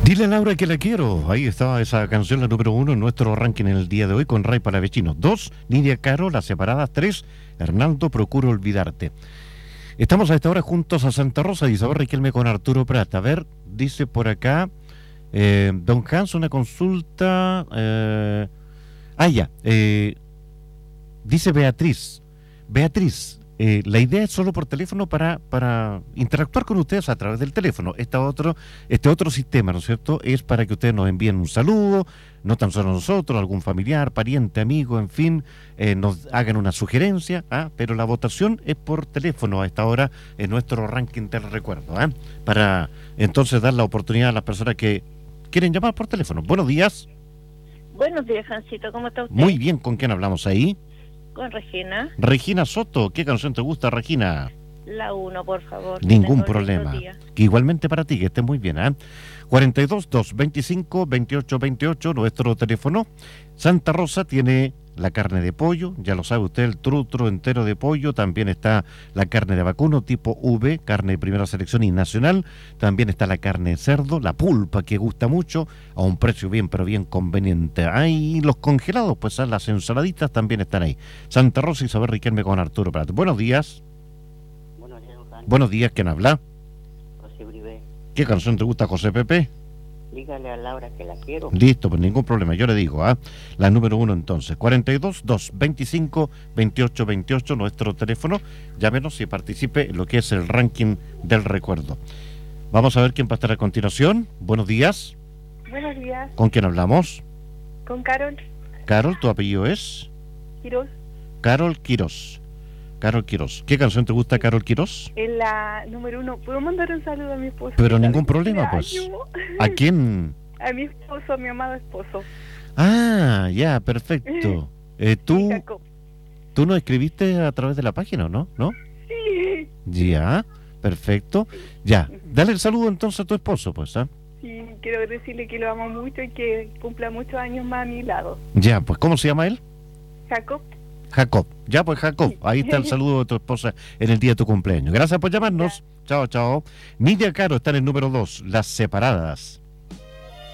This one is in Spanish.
Dile a Laura que la quiero. Ahí estaba esa canción, la número 1 en nuestro ranking en el día de hoy, con Ray Palavecino. 2, Nidia Caro, Las Separadas. 3, Hernando, Procuro Olvidarte. Estamos a esta hora juntos a Santa Rosa de Isabel Riquelme con Arturo Prat. A ver, dice por acá, don Hans, una consulta. Dice Beatriz. La idea es solo por teléfono para interactuar con ustedes a través del teléfono. Este otro sistema, ¿no es cierto?, es para que ustedes nos envíen un saludo, no tan solo nosotros, algún familiar, pariente, amigo, en fin, nos hagan una sugerencia, pero la votación es por teléfono a esta hora en nuestro ranking del recuerdo, para entonces dar la oportunidad a las personas que quieren llamar por teléfono. Buenos días. Buenos días, Jancito, ¿cómo está usted? Muy bien, ¿con quién hablamos ahí? Con Regina. Regina Soto, ¿qué canción te gusta, Regina? La 1, por favor. Ningún problema. Que igualmente para ti, que estés muy bien, 42 225 28 28, nuestro teléfono. Santa Rosa tiene la carne de pollo, ya lo sabe usted, el trutro entero de pollo. También está la carne de vacuno tipo V, carne de primera selección y nacional. También está la carne de cerdo, la pulpa, que gusta mucho, a un precio bien, pero bien conveniente. Y los congelados, pues las ensaladitas también están ahí. Santa Rosa, Isabel Riquelme con Arturo Prat. Buenos días. Buenos días, ¿quién habla? José Brivé. ¿Qué canción te gusta, José Pepe? Dígale a Laura que la quiero. Listo, pues ningún problema, yo le digo, la número 1 entonces, 42 225 28 28, nuestro teléfono. Llámenos y participe en lo que es el ranking del recuerdo. Vamos a ver quién va a estar a continuación. Buenos días. Buenos días. ¿Con quién hablamos? Con Carol. Carol, ¿tu apellido es? Quiroz. Carol Quiroz. Carol Quiroz. ¿Qué canción te gusta, Carol Quiroz? En la número 1. ¿Puedo mandar un saludo a mi esposo? Pero ningún problema, pues. ¿A quién? A mi esposo, a mi amado esposo. Ya, perfecto. ¿Tú nos escribiste a través de la página, no? Sí. Ya, perfecto. Ya, dale el saludo entonces a tu esposo, pues, Sí, quiero decirle que lo amo mucho y que cumpla muchos años más a mi lado. Ya, pues, ¿cómo se llama él? Jacob. Jacob. Ya, pues, Jacob, ahí está el saludo de tu esposa en el día de tu cumpleaños. Gracias por llamarnos. Ya. Chao. Nidia Caro está en el número 2, Las Separadas.